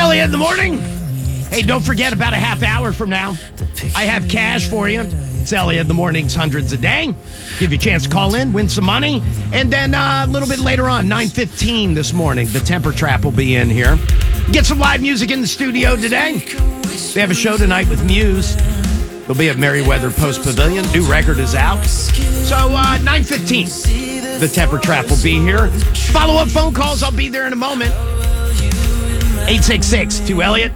Elliot in the morning. Hey, don't forget, about a half hour from now, I have cash for you. It's Elliot in the mornings, hundreds a day. Give you a chance to call in, win some money. And then a little bit later on, 9:15 this morning, the Temper Trap will be in here. Get some live music in the studio today. They have a show tonight with Muse. They'll be at Merriweather Post Pavilion. New record is out. So 9:15, the Temper Trap will be here. Follow-up phone calls, I'll be there in a moment. 866-2-ELLIOT.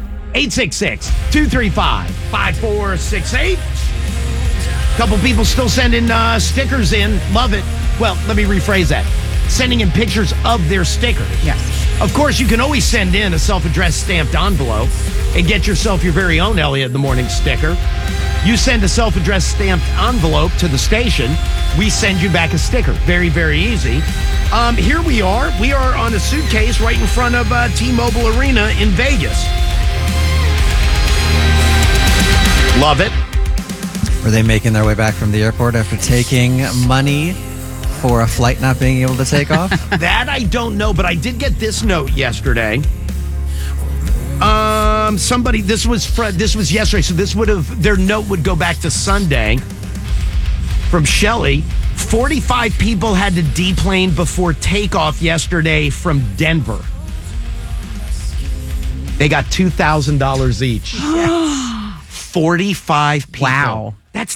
866-235-5468. Couple people still sending stickers in. Love it. Well, let me rephrase that. Sending in pictures of their sticker. Yes. Of course, you can always send in a self-addressed stamped envelope and get yourself your very own Elliot in the Morning sticker. You send a self-addressed stamped envelope to the station. We send you back a sticker. Very, very easy. Here we are. We are on a suitcase right in front of T-Mobile Arena in Vegas. Love it. Were they making their way back from the airport after taking money for a flight not being able to take off? That I don't know, but I did get this note yesterday. This was yesterday, so their note would go back to Sunday from Shelley. 45 people had to deplane before takeoff yesterday from Denver. They got $2,000 each. 45 people. Wow. That's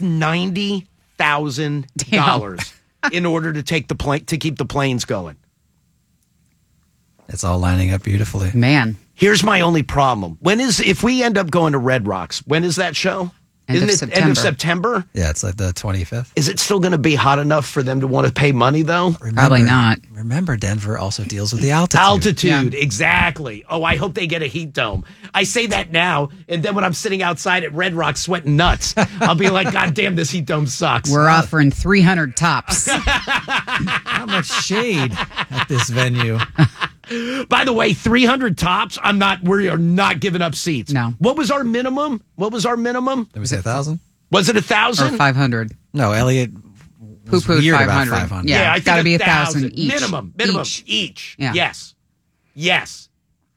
$90,000 in order to take the plane, to keep the planes going. It's all lining up beautifully. Man. Here's my only problem. If we end up going to Red Rocks, when is that show? End of September? Yeah, it's like the 25th. Is it still going to be hot enough for them to want to pay money, though? Probably not. Remember, Denver also deals with the altitude. Altitude, exactly. Oh, I hope they get a heat dome. I say that now, and then when I'm sitting outside at Red Rocks sweating nuts, I'll be like, God damn, this heat dome sucks. We're offering 300 tops. How much shade at this venue? By the way, 300 tops. We are not giving up seats. No. What was our minimum? Did we say 1,000? Was it Or 1,000? 500. No, Elliot was Poo-pooed weird 500. about 500. Yeah, I it's think got to be 1,000 1,000 each. Minimum each. Yeah. Yes.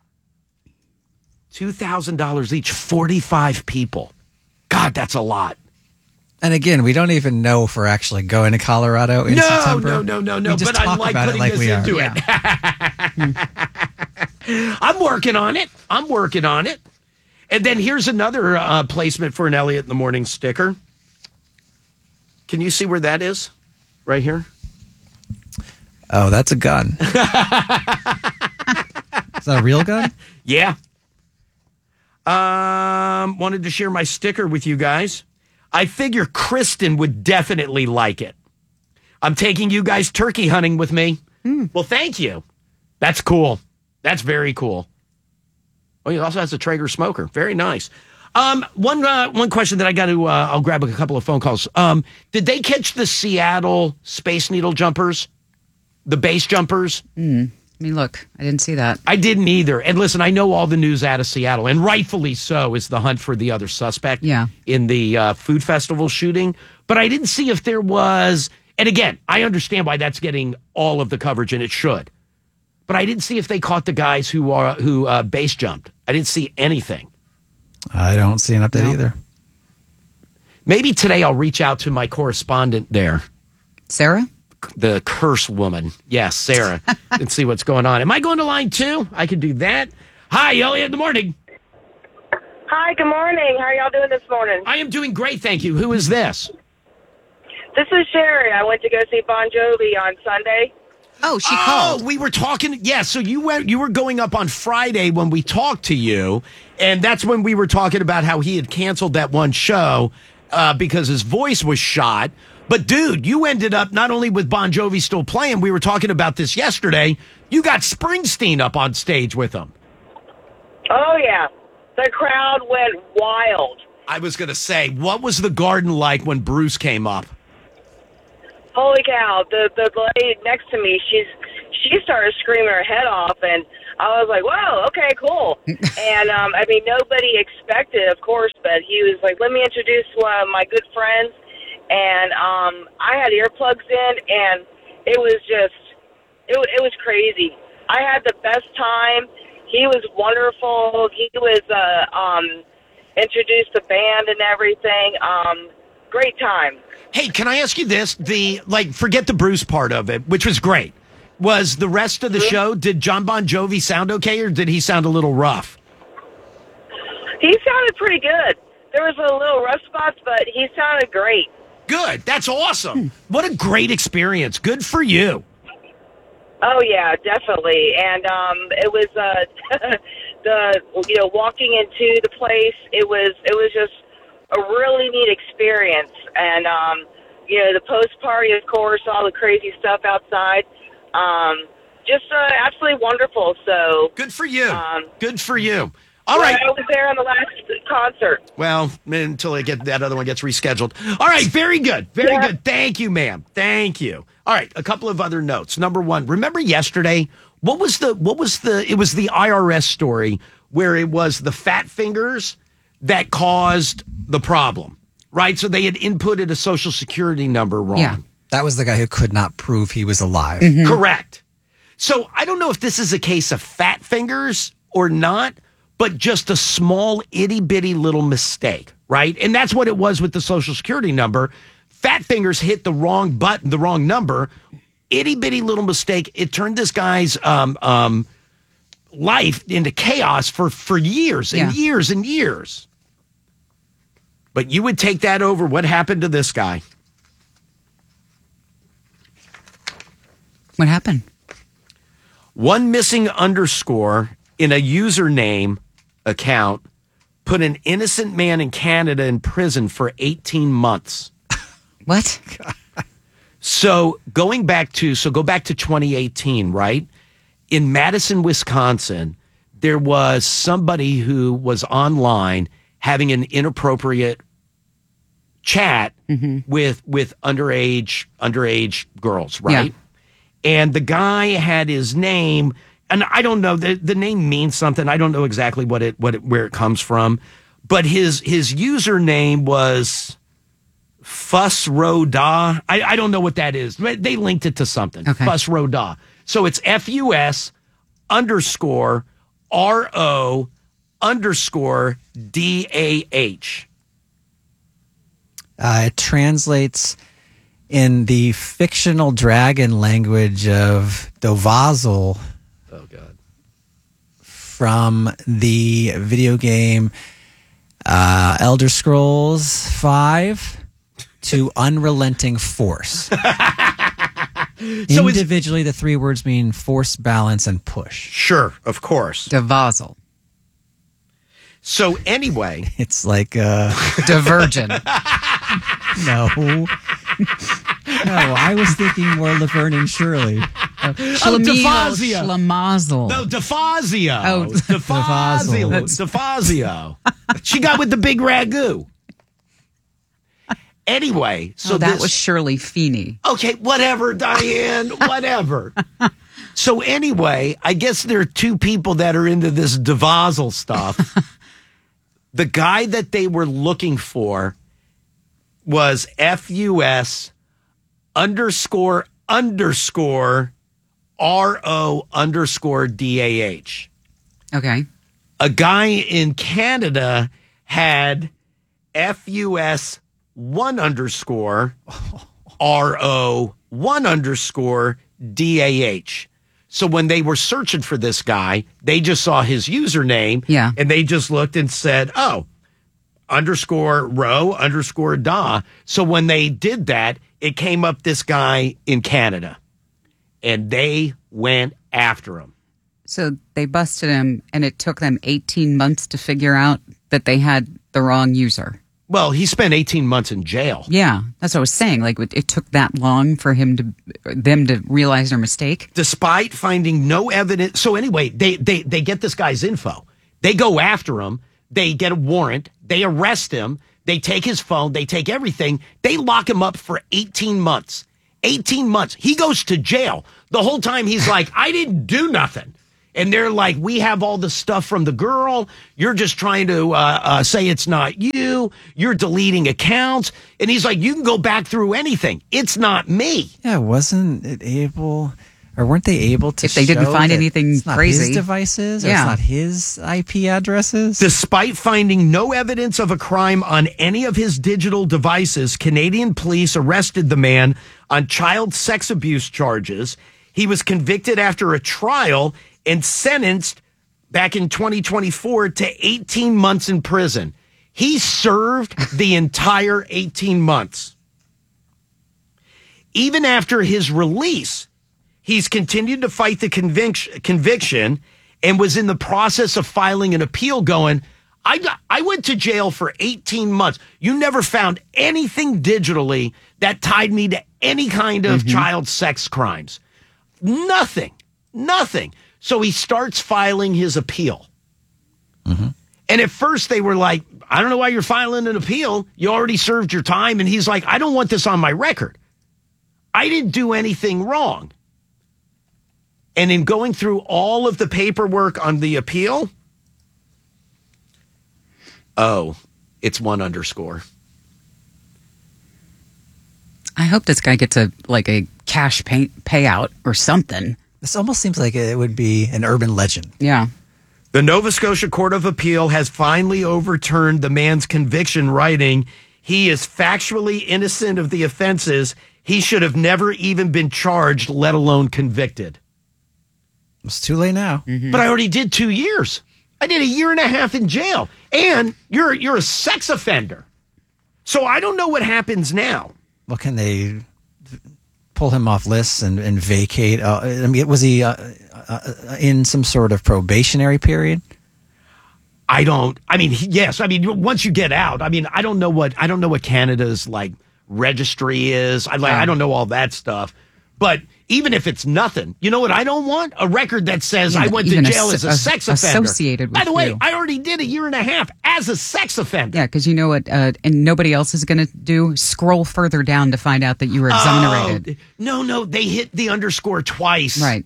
$2,000 each, 45 people. God, that's a lot. And again, we don't even know if we're actually going to Colorado in September. No. We just But I talk like about it putting like this we are. into it. I'm working on it. And then here's another placement for an Elliot in the Morning sticker. Can you see where that is? Right here? Oh, that's a gun. Is that a real gun? Yeah. Wanted to share my sticker with you guys. I figure Kristen would definitely like it. I'm taking you guys turkey hunting with me. Well, thank you. That's cool. That's very cool. Oh, he also has a Traeger smoker. Very nice. One question that I got to, I'll grab a couple of phone calls. Did they catch the Seattle Space Needle jumpers? The base jumpers? I mean, look, I didn't see that. I didn't either. And listen, I know all the news out of Seattle, and rightfully so is the hunt for the other suspect in the food festival shooting. But I didn't see if there was, and again, I understand why that's getting all of the coverage, and it should. But I didn't see if they caught the guys who base jumped. I didn't see anything. I don't see an update either. Maybe today I'll reach out to my correspondent there. Sarah? The curse woman. Yes, Sarah. And see what's going on. Am I going to line 2? I can do that. Hi, Elliot in the morning. Hi, good morning. How are y'all doing this morning? I am doing great, thank you. Who is this? This is Sherry. I went to go see Bon Jovi on Sunday. Oh, she called. We were talking. Yeah, so you were going up on Friday when we talked to you, and that's when we were talking about how he had canceled that one show because his voice was shot. But, dude, you ended up not only with Bon Jovi still playing, we were talking about this yesterday, you got Springsteen up on stage with him. Oh, yeah. The crowd went wild. I was going to say, what was the garden like when Bruce came up? Holy cow. The lady next to me, she started screaming her head off, and I was like, whoa, okay, cool. And, nobody expected, of course, but he was like, let me introduce one of my good friends. And I had earplugs in, and it was just, it was crazy. I had the best time. he was wonderful. He was introduced the band and everything. Great time. Hey, can I ask you this? Forget the Bruce part of it, which was great. Was the rest of the show, did John Bon Jovi sound okay, or did he sound a little rough? He sounded pretty good. There was a little rough spots, but he sounded great. Good. That's awesome. What a great experience. Good for you. Oh yeah, definitely. And it was walking into the place. It was just a really neat experience. And the post party, of course, all the crazy stuff outside. Just absolutely wonderful. So good for you. Good for you. All right. I was there on the last concert. Well, until that other one gets rescheduled. All right. Very good. Very good. Thank you, ma'am. Thank you. All right. A couple of other notes. Number one, remember yesterday, it was the IRS story where it was the fat fingers that caused the problem, right? So they had inputted a social security number wrong. Yeah. That was the guy who could not prove he was alive. Mm-hmm. Correct. So I don't know if this is a case of fat fingers or not, but just a small itty bitty little mistake, right? And that's what it was with the social security number. Fat fingers hit the wrong button, the wrong number. Itty bitty little mistake. It turned this guy's life into chaos for years and years and years. But you would take that over. What happened to this guy? What happened? One missing underscore in a username account put an innocent man in Canada in prison for 18 months. What? So go back to 2018, right? In Madison, Wisconsin, there was somebody who was online having an inappropriate chat with underage girls, right? Yeah. And the guy had his name, and I don't know, the name means something. I don't know exactly where it comes from, but his username was Fussroda. I don't know what that is. They linked it to something. Okay. Fussroda. So it's FUS_RO_DAH. It translates in the fictional dragon language of Dovazil. Oh, God. From the video game Elder Scrolls V to Unrelenting Force. So individually, the three words mean force, balance, and push. Sure, of course. Devazel. So anyway. It's like Divergent. No. No, I was thinking more Laverne and Shirley. DeFazio. Schlemazel. No, DeFazio. Oh, DeFazio. DeFazio. She got with the big ragu. Anyway, so that was Shirley Feeney. Okay, whatever, Diane, whatever. So anyway, I guess there are two people that are into this DeVazel stuff. The guy that they were looking for was FUS_RO_DAH. Okay. A guy in Canada had FUS1_RO1_DAH. So when they were searching for this guy, they just saw his username. Yeah. And they just looked and said, _row_da. So when they did that, it came up this guy in Canada. And they went after him. So they busted him, and it took them 18 months to figure out that they had the wrong user. Well, he spent 18 months in jail. Yeah, that's what I was saying. Like, it took that long for them to realize their mistake. Despite finding no evidence. So anyway, they get this guy's info. They go after him. They get a warrant. They arrest him. They take his phone. They take everything. They lock him up for 18 months. 18 months. He goes to jail. The whole time he's like, I didn't do nothing. And they're like, we have all the stuff from the girl. You're just trying to say it's not you. You're deleting accounts. And he's like, you can go back through anything. It's not me. Yeah, wasn't it able, Or weren't they able to If they didn't show find that anything it's not crazy. his devices, or Yeah. it's not his IP addresses? Despite finding no evidence of a crime on any of his digital devices, Canadian police arrested the man on child sex abuse charges. He was convicted after a trial and sentenced back in 2024 to 18 months in prison. He served the entire 18 months. Even after his release, he's continued to fight the conviction and was in the process of filing an appeal going, I went to jail for 18 months. You never found anything digitally that tied me to any kind of child sex crimes. Nothing. So he starts filing his appeal. And at first they were like, I don't know why you're filing an appeal. You already served your time. And he's like, I don't want this on my record. I didn't do anything wrong. And in going through all of the paperwork on the appeal, it's 1_. I hope this guy gets a cash payout or something. This almost seems like it would be an urban legend. Yeah. The Nova Scotia Court of Appeal has finally overturned the man's conviction, writing, he is factually innocent of the offenses. He should have never even been charged, let alone convicted. It's too late now. But I already did 2 years. I did 1.5 years in jail. And you're a sex offender. So I don't know what happens now. Well, can they pull him off lists and vacate? I mean, was he in some sort of probationary period? Yes. Once you get out, I don't know what Canada's registry is. I don't know all that stuff. But even if it's nothing, you know what I don't want? A record that says I went to even jail as a sex offender. associated with By the way, you. I already did 1.5 years as a sex offender. Yeah, because you know what, and nobody else is going to do? Scroll further down to find out that you were exonerated. No, they hit the underscore twice. Right.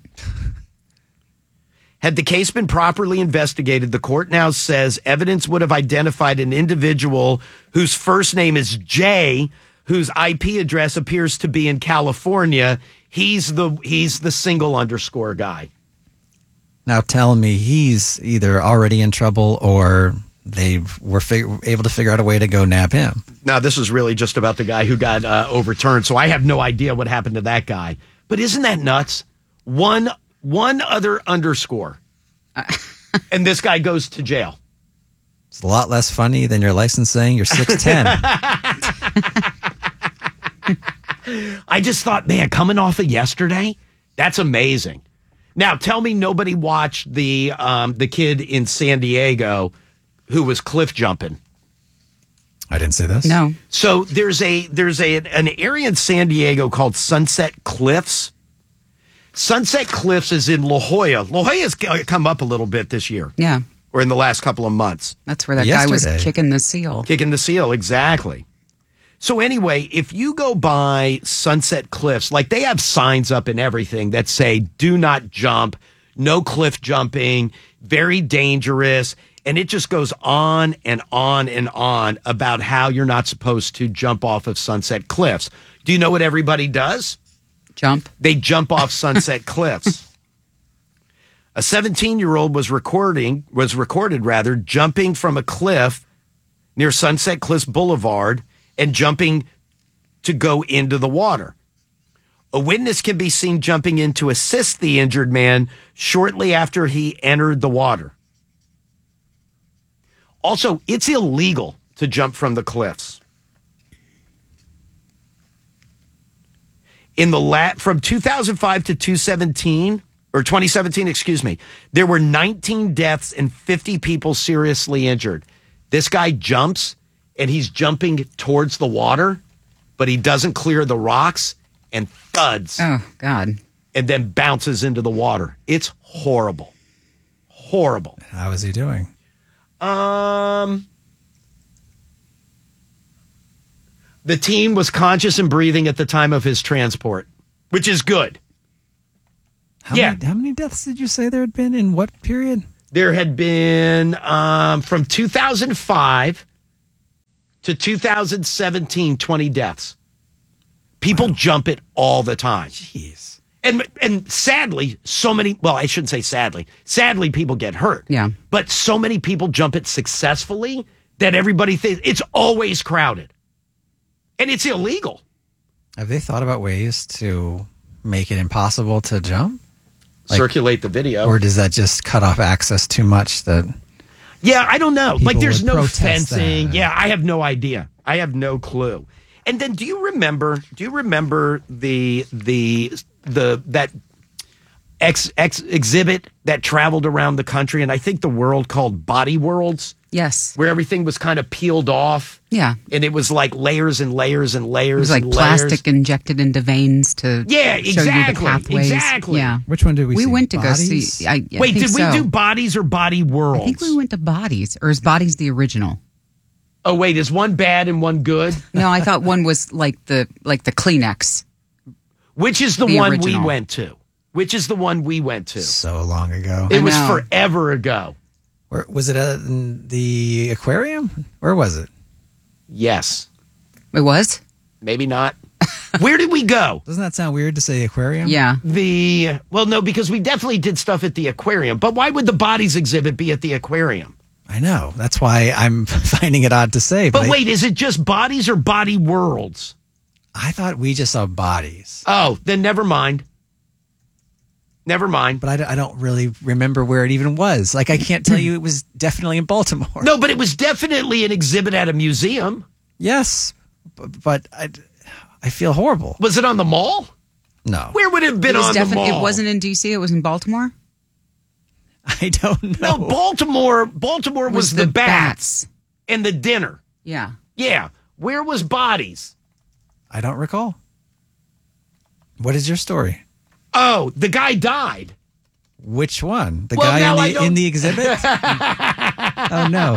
Had the case been properly investigated, the court now says evidence would have identified an individual whose first name is Jay, whose IP address appears to be in California. He's the single underscore guy. Now tell me he's either already in trouble or they were able to figure out a way to go nab him. Now, this is really just about the guy who got overturned, so I have no idea what happened to that guy. But isn't that nuts? One other underscore, and this guy goes to jail. It's a lot less funny than your license saying you're 6'10". I just thought, man, coming off of yesterday, that's amazing. Now, tell me nobody watched the kid in San Diego who was cliff jumping. I didn't say this. No. So there's an area in San Diego called Sunset Cliffs. Sunset Cliffs is in La Jolla. La Jolla's come up a little bit this year. Yeah. Or in the last couple of months. That's where that guy was Yesterday. kicking the seal. Kicking the seal, exactly. So anyway, if you go by Sunset Cliffs, they have signs up and everything that say, do not jump, no cliff jumping, very dangerous. And it just goes on and on and on about how you're not supposed to jump off of Sunset Cliffs. Do you know what everybody does? Jump. They jump off Sunset Cliffs. A 17-year-old was recorded jumping from a cliff near Sunset Cliffs Boulevard and jumping to go into the water. A witness can be seen jumping in to assist the injured man shortly after he entered the water. Also, it's illegal to jump from the cliffs. From 2005 to 2017, excuse me, there were 19 deaths and 50 people seriously injured. This guy jumps, and he's jumping towards the water, but he doesn't clear the rocks and thuds. Oh, God. And then bounces into the water. It's horrible. Horrible. How is he doing? The teen was conscious and breathing at the time of his transport, which is good. How many deaths did you say there had been in what period? There had been from 2005 to 2017, 20 deaths. People jump it all the time. Jeez. And sadly, so many, well, I shouldn't say sadly. Sadly, people get hurt. Yeah. But so many people jump it successfully that everybody thinks it's always crowded. And it's illegal. Have they thought about ways to make it impossible to jump? Circulate the video. Or does that just cut off access too much that... Yeah, I don't know. Like, People there's would no protest fencing. that. Yeah, I have no idea. I have no clue. And then, do you remember the that exhibit that traveled around the country and I think the world called Body Worlds, Yes. where everything was kind of peeled off? Yeah. And it was like layers and layers and layers. It was like and layers. plastic injected into veins to Yeah, show you the exactly, pathways. exactly. Yeah. Which one did we see? We went to Bodies? go see. I Wait, think did we so. do Bodies or Body Worlds? I think we went to Bodies, or is Bodies the original? Oh, wait, is one bad and one good? No, I thought one was like the Kleenex. Which is the The one original. we went to? Which is the one we went to? So long ago. It was know. forever ago. Where, was it in the aquarium? Where was it? Yes. It was? Maybe not. Where did we go? Doesn't that sound weird to say aquarium? Yeah. Well, no, because we definitely did stuff at the aquarium. But why would the Bodies exhibit be at the aquarium? I know. That's why I'm finding it odd to say. But wait, is it just Bodies or Body Worlds? I thought we just saw bodies. Oh, then never mind. Never mind. But I don't really remember where it even was. Like, I can't tell you it was definitely in Baltimore. No, but it was definitely an exhibit at a museum. Yes, but I feel horrible. Was it on the mall? No. Where would it have been It was on the mall? It wasn't in D.C., it was in Baltimore? I don't know. No, Baltimore was the bats and the dinner. Yeah. Yeah. Where was Bodies? I don't recall. What is your story? Oh, the guy died. Which one? The Well, now I guy don't- in the exhibit? Oh, no.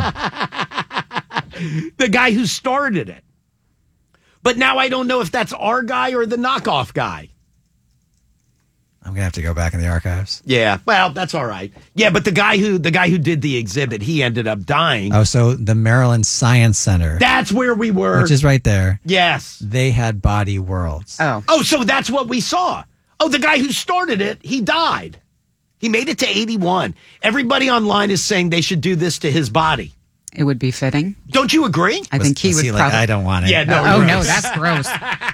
The guy who started it. But now I don't know if that's our guy or the knockoff guy. I'm going to have to go back in the archives. Yeah, well, that's all right. Yeah, but the guy who did the exhibit, he ended up dying. Oh, so the Maryland Science Center, That's where we were. which is right there, Yes. they had Body Worlds. Oh. Oh, so that's what we saw. Oh, the guy who started it, he died. He made it to 81. Everybody online is saying they should do this to his body. It would be fitting. Don't you agree? I think he Was would like, probably. I don't want it. Yeah, no. Oh, no, gross. that's gross.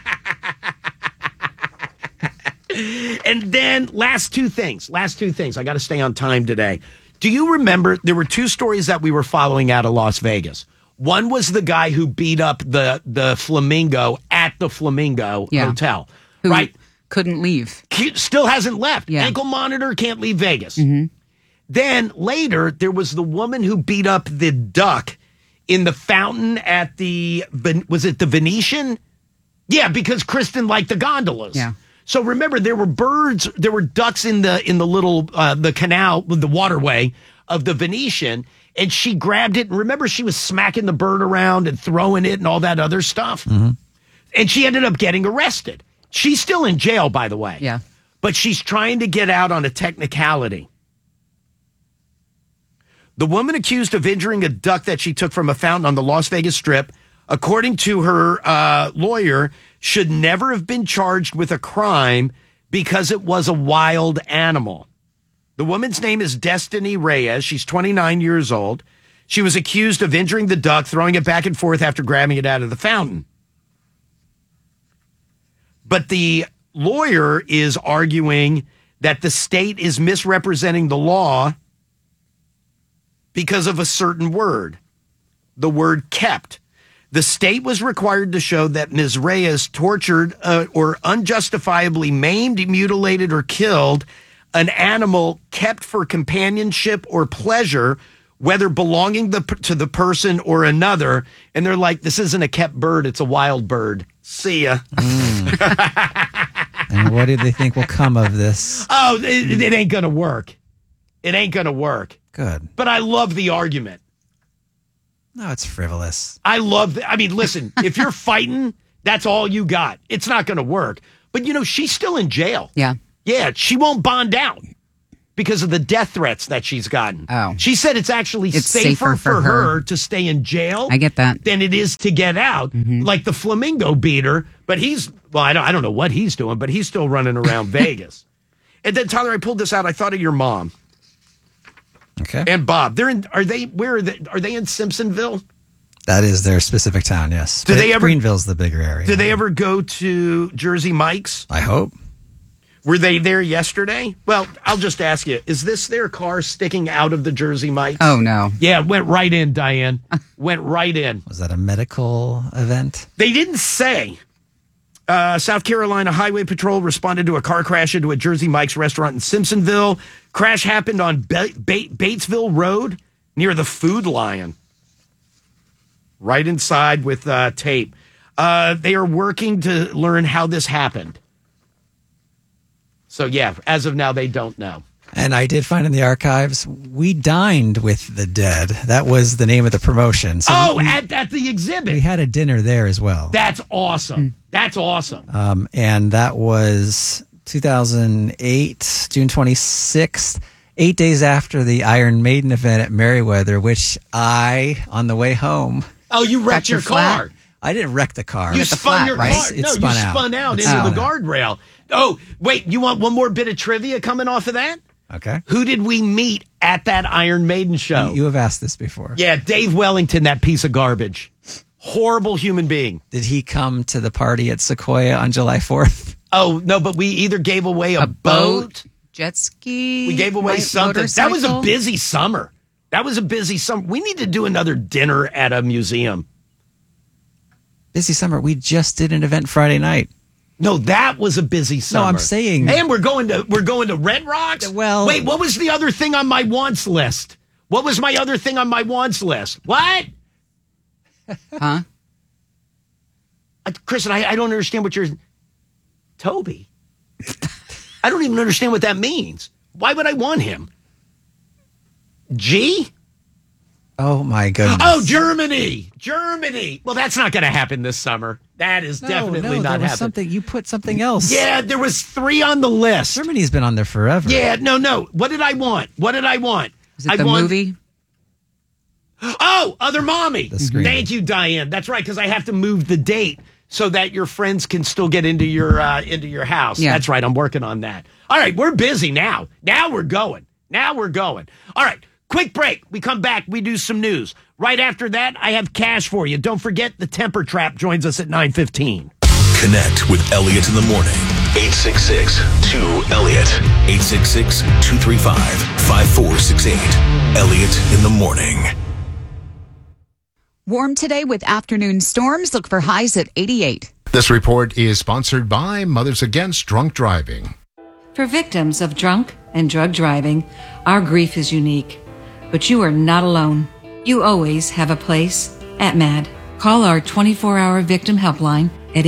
And then last two things. I got to stay on time today. Do you remember there were two stories that we were following out of Las Vegas? One was the guy who beat up the Flamingo at the Flamingo Yeah. Hotel, Who right? couldn't leave. He still hasn't left. Yeah. Ankle monitor, can't leave Vegas. Then later, there was the woman who beat up the duck in the fountain at was it the Venetian? Yeah, because Kristen liked the gondolas. Yeah. So remember, there were ducks in the little the canal, the waterway of the Venetian, and she grabbed it. And remember, she was smacking the bird around and throwing it and all that other stuff. And she ended up getting arrested. She's still in jail, by the way. Yeah. But she's trying to get out on a technicality. The woman accused of injuring a duck that she took from a fountain on the Las Vegas Strip, according to her lawyer, should never have been charged with a crime because it was a wild animal. The woman's name is Destiny Reyes. She's 29 years old. She was accused of injuring the duck, throwing it back and forth after grabbing it out of the fountain. But the lawyer is arguing that the state is misrepresenting the law because of a certain word, the word kept. The state was required to show that Ms. Reyes tortured or unjustifiably maimed, mutilated, or killed an animal kept for companionship or pleasure, whether belonging to the person or another. And they're like, this isn't a kept bird, it's a wild bird. See ya. And what do they think will come of this? Oh, it ain't going to work. It ain't going to work. Good. But I love the argument. No, it's frivolous. I mean, listen, if you're fighting, that's all you got. It's not going to work. But, she's still in jail. Yeah. Yeah, she won't bond out because of the death threats that she's gotten. Oh. She said it's actually It's safer safer for for her her. to stay in jail. I get that. Than it is to get out. Like the Flamingo beater. But I don't know what he's doing, but he's still running around Vegas. And then, Tyler, I pulled this out. I thought of your mom Okay. and Bob. Where are they in Simpsonville? That is their specific town, yes. Do they ever- Greenville's the bigger area. Did they ever go to Jersey Mike's? I hope. Were they there yesterday? Well, I'll just ask you, is this their car sticking out of the Jersey Mike's? Oh, no. Yeah, it went right in, Diane. Went right in. Was that a medical event? They didn't say. South Carolina Highway Patrol responded to a car crash into a Jersey Mike's restaurant in Simpsonville. Crash happened on Batesville Road near the Food Lion. Right inside with tape. They are working to learn how this happened. So, yeah, as of now, they don't know. And I did find in the archives, we dined with the dead. That was the name of the promotion. So at the exhibit. we had a dinner there as well. That's awesome. That's awesome. And that was 2008, June 26th, 8 days after the Iron Maiden event at Merriweather, which on the way home... Oh, you wrecked Got your your car. flat? I didn't wreck the car. You spun your right? car. It No, you spun out. spun out It into spun the out. guardrail. Oh, wait, you want one more bit of trivia coming off of that? Okay. Who did we meet at that Iron Maiden show? You have asked this before. Yeah, Dave Wellington, that piece of garbage. Horrible human being. Did he come to the party at Sequoia on July 4th? Oh, no, but we either gave away a boat. Jet ski. We gave away something. That was a busy summer. We need to do another dinner at a museum. Busy summer. We just did an event Friday night. No, that was a busy summer. No, I'm saying... And we're going to Red Rocks? Well... Wait, what was the other thing on my wants list? What was my other thing on my wants list? What? Huh? Kristen, I don't understand what you're... Toby? I don't even understand what that means. Why would I want him? G? Oh, my goodness. Oh, Germany. Well, that's not going to happen this summer. That is definitely there not was happening. You put something else. Yeah, there was 3 on the list. Germany's been on there forever. Yeah, no. What did I want? Is it the movie? Oh, Other Mommy. The screening. Thank you, Diane. That's right, because I have to move the date so that your friends can still get into your house. Yeah. That's right. I'm working on that. All right, we're busy now. Now we're going. All right, quick break. We come back. We do some news. Right after that, I have cash for you. Don't forget the Temper Trap joins us at 9:15. Connect with Elliot in the morning. 866-2-ELLIOT. 866-235-5468. Elliot in the morning. Warm today with afternoon storms. Look for highs at 88. This report is sponsored by Mothers Against Drunk Driving. For victims of drunk and drug driving, our grief is unique. But you are not alone. You always have a place at MAD. Call our 24-hour victim helpline at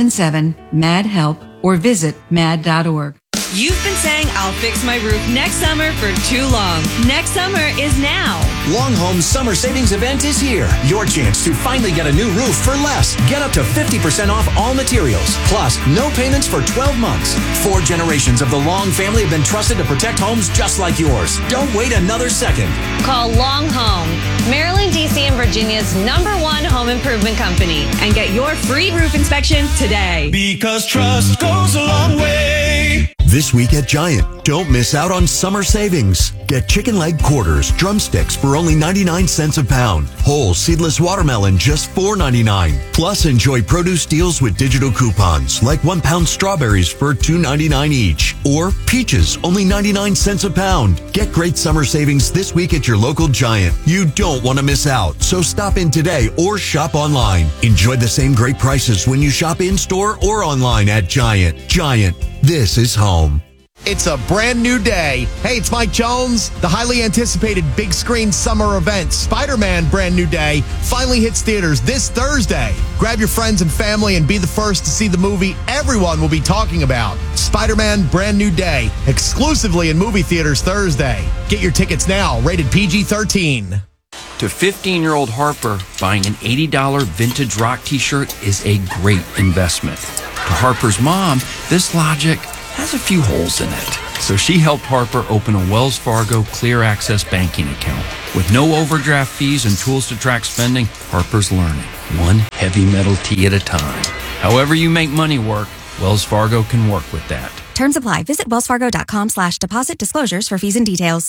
877-MAD-HELP or visit mad.org. You've been saying I'll fix my roof next summer for too long. Next summer is now. Long Home's summer savings event is here. Your chance to finally get a new roof for less. Get up to 50% off all materials. Plus, no payments for 12 months. 4 generations of the Long family have been trusted to protect homes just like yours. Don't wait another second. Call Long Home, Maryland, D.C., and Virginia's #1 home improvement company, and get your free roof inspection today. Because trust goes a long way. This week at Giant, don't miss out on summer savings. Get chicken leg quarters, drumsticks for only 99 cents a pound. Whole seedless watermelon just $4.99. Plus, enjoy produce deals with digital coupons, like 1 pound strawberries for $2.99 each. Or peaches, only 99 cents a pound. Get great summer savings this week at your local Giant. You don't want to miss out, so stop in today or shop online. Enjoy the same great prices when you shop in-store or online at Giant. Giant, this is home. It's a brand new day. Hey, it's Mike Jones. The highly anticipated big screen summer event, Spider-Man Brand New Day, finally hits theaters this Thursday. Grab your friends and family and be the first to see the movie everyone will be talking about. Spider-Man Brand New Day, exclusively in movie theaters Thursday. Get your tickets now, rated PG-13. To 15-year-old Harper, buying an $80 vintage rock t-shirt is a great investment. To Harper's mom, this logic has a few holes in it. So she helped Harper open a Wells Fargo Clear Access banking account. With no overdraft fees and tools to track spending, Harper's learning, one heavy metal tee at a time. However you make money work, Wells Fargo can work with that. Terms apply. Visit wellsfargo.com/deposit disclosures for fees and details.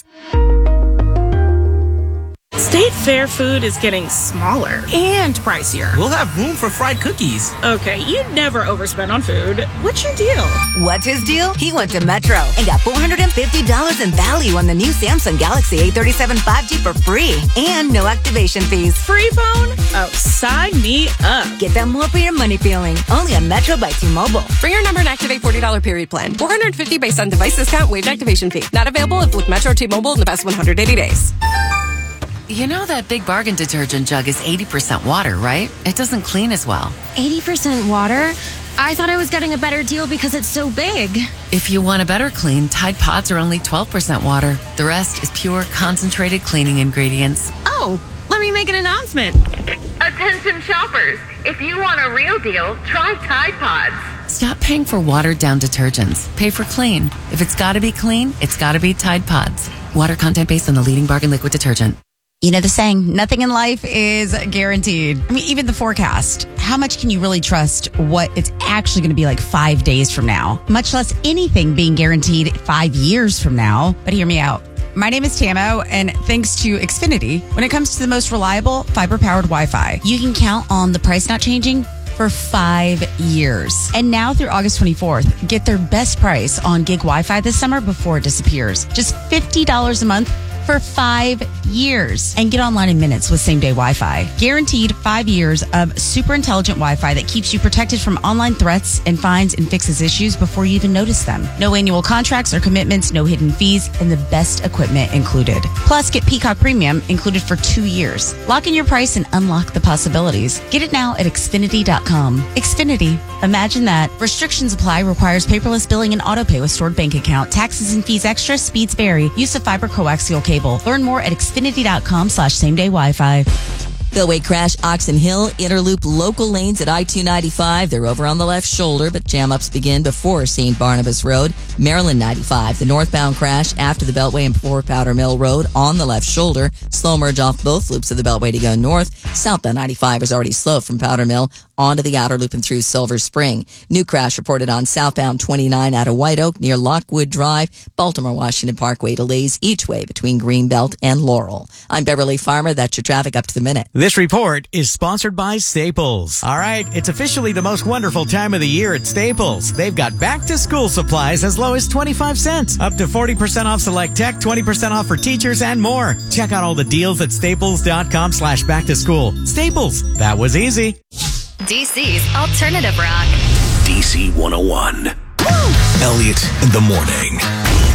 State Fair food is getting smaller and pricier. We'll have room for fried cookies. Okay, you never overspend on food. What's your deal? What's his deal? He went to Metro and got $450 in value on the new Samsung Galaxy A37 5G for free and no activation fees. Free phone? Oh, sign me up. Get that more for your money feeling. Only on Metro by T-Mobile. Bring your number and activate $40 period plan. $450 based on device discount, waived activation fee. Not available if with Metro T-Mobile in the past 180 days. You know that Big Bargain detergent jug is 80% water, right? It doesn't clean as well. 80% water? I thought I was getting a better deal because it's so big. If you want a better clean, Tide Pods are only 12% water. The rest is pure, concentrated cleaning ingredients. Oh, let me make an announcement. Attention shoppers, if you want a real deal, try Tide Pods. Stop paying for watered-down detergents. Pay for clean. If it's got to be clean, it's got to be Tide Pods. Water content based on the leading bargain liquid detergent. You know the saying, nothing in life is guaranteed. I mean, even the forecast. How much can you really trust what it's actually going to be like 5 days from now? Much less anything being guaranteed 5 years from now. But hear me out. My name is Tamo, and thanks to Xfinity, when it comes to the most reliable fiber-powered Wi-Fi, you can count on the price not changing for 5 years. And now through August 24th, get their best price on gig Wi-Fi this summer before it disappears. Just $50 a month for 5 years. And get online in minutes with same-day Wi-Fi. Guaranteed 5 years of super intelligent Wi-Fi that keeps you protected from online threats and finds and fixes issues before you even notice them. No annual contracts or commitments, no hidden fees, and the best equipment included. Plus, get Peacock Premium included for 2 years. Lock in your price and unlock the possibilities. Get it now at Xfinity.com. Xfinity. Imagine that. Restrictions apply. Requires paperless billing and autopay with stored bank account. Taxes and fees extra. Speeds vary. Use of fiber coaxial cable. Learn more at Xfinity.com/same-day Wi-Fi. Spillway crash, Oxon Hill, Interloop local lanes at I-295. They're over on the left shoulder, but jam-ups begin before St. Barnabas Road. Maryland 95, the northbound crash after the Beltway and before Powder Mill Road on the left shoulder. Slow merge off both loops of the Beltway to go north. Southbound 95 is already slow from Powder Mill onto the outer loop and through Silver Spring. New crash reported on southbound 29 out of White Oak near Lockwood Drive. Baltimore-Washington Parkway delays each way between Greenbelt and Laurel. I'm Beverly Farmer. That's your traffic up to the minute. This report is sponsored by Staples. All right, it's officially the most wonderful time of the year at Staples. They've got back-to-school supplies as low as 25 cents, up to 40% off select tech, 20% off for teachers, and more. Check out all the deals at staples.com/back-to-school. Staples, that was easy. DC's Alternative Rock. DC 101. Elliot in the morning.